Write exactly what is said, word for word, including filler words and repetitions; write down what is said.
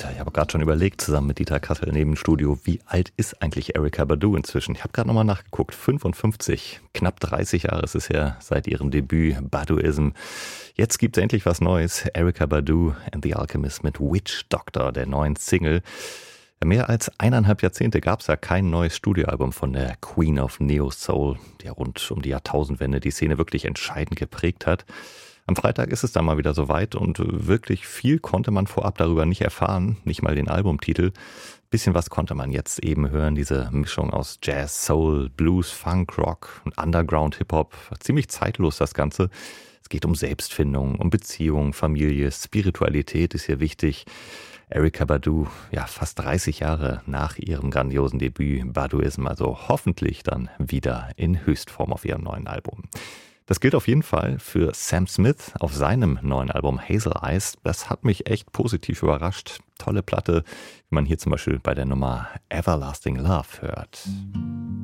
Ich habe gerade schon überlegt, zusammen mit Dieter Kattel neben dem Studio, wie alt ist eigentlich Erykah Badu inzwischen? Ich habe gerade nochmal nachgeguckt, fünfundfünfzig, knapp dreißig Jahre ist es her seit ihrem Debüt Baduism. Jetzt gibt es endlich was Neues, Erykah Badu and the Alchemist mit Witch Doctor, der neuen Single. Mehr als eineinhalb Jahrzehnte gab es ja kein neues Studioalbum von der Queen of Neo Soul, der rund um die Jahrtausendwende die Szene wirklich entscheidend geprägt hat. Am Freitag ist es dann mal wieder soweit und wirklich viel konnte man vorab darüber nicht erfahren, nicht mal den Albumtitel. Bisschen was konnte man jetzt eben hören, diese Mischung aus Jazz, Soul, Blues, Funk, Rock und Underground Hip-Hop. Ziemlich zeitlos das Ganze. Es geht um Selbstfindung, um Beziehung, Familie, Spiritualität ist hier wichtig. Erykah Badu, ja fast dreißig Jahre nach ihrem grandiosen Debüt Baduism, also hoffentlich dann wieder in Höchstform auf ihrem neuen Album. Das gilt auf jeden Fall für Sam Smith auf seinem neuen Album Hazel Eyes. Das hat mich echt positiv überrascht. Tolle Platte, wie man hier zum Beispiel bei der Nummer Everlasting Love hört.